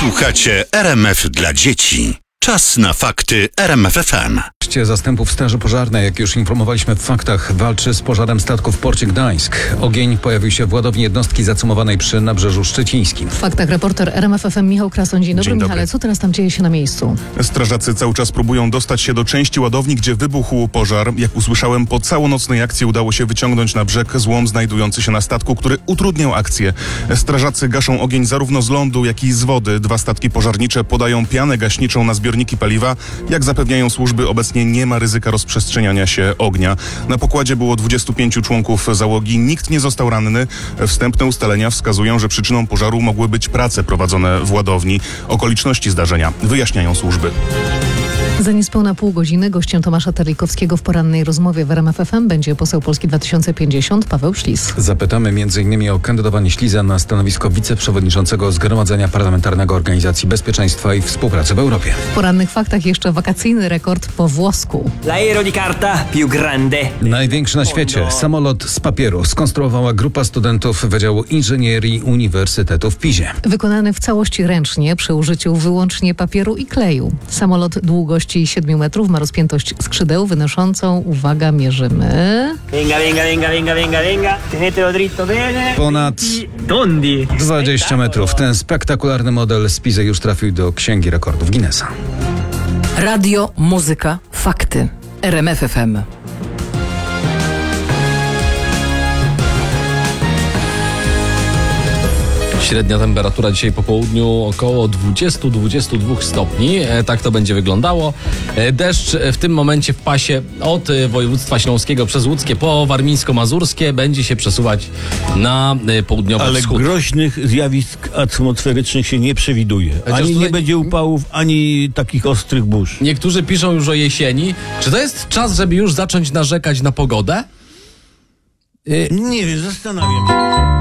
Słuchacie RMF dla dzieci. Czas na fakty RMF FM. Zastępów Straży Pożarnej, jak już informowaliśmy w faktach, walczy z pożarem statku w porcie Gdańsk. Ogień pojawił się w ładowni jednostki zacumowanej przy Nabrzeżu Szczecińskim. W faktach reporter RMF FM Michał Krasoń. Dzień dobry, Michale. Co teraz tam dzieje się na miejscu? Strażacy cały czas próbują dostać się do części ładowni, gdzie wybuchł pożar. Jak usłyszałem, po całonocnej akcji udało się wyciągnąć na brzeg złom znajdujący się na statku, który utrudniał akcję. Strażacy gaszą ogień zarówno z lądu, jak i z wody. 2 statki pożarnicze podają pianę gaśniczą na zbiorniki paliwa. Jak zapewniają służby, obecnie nie ma ryzyka rozprzestrzeniania się ognia. Na pokładzie było 25 członków załogi. Nikt nie został ranny. Wstępne ustalenia wskazują, że przyczyną pożaru mogły być prace prowadzone w ładowni. Okoliczności zdarzenia wyjaśniają służby. Za niespełna pół godziny gościem Tomasza Terlikowskiego w porannej rozmowie w RMF FM będzie poseł Polski 2050 Paweł Ślis. Zapytamy m.in. o kandydowanie Śliza na stanowisko wiceprzewodniczącego Zgromadzenia Parlamentarnego Organizacji Bezpieczeństwa i Współpracy w Europie. W porannych faktach jeszcze wakacyjny rekord po włosku. L'aereo di carta più grande. Największy na świecie samolot z papieru skonstruowała grupa studentów Wydziału Inżynierii Uniwersytetu w Pizie. Wykonany w całości ręcznie przy użyciu wyłącznie papieru i kleju. Samolot długości 7 metrów ma rozpiętość skrzydeł wynoszącą, uwaga, mierzymy... Venga, venga, venga, venga, venga, venga. Tenetelo dritto bene. Ponad Tondi. 20 metrów. Ten spektakularny model z Pizy już trafił do Księgi Rekordów Guinnessa. Radio, muzyka, fakty. RMF FM. Średnia temperatura dzisiaj po południu około 20-22 stopni. Tak to będzie wyglądało. Deszcz w tym momencie w pasie od województwa śląskiego przez łódzkie po warmińsko-mazurskie będzie się przesuwać na południowy Ale wschód. groźnych zjawisk atmosferycznych się nie przewiduje. Chociaż Ani tutaj nie będzie upałów, ani takich ostrych burz. Niektórzy piszą już o jesieni. Czy to jest czas, żeby już zacząć narzekać na pogodę? Nie wiem, zastanawiam się.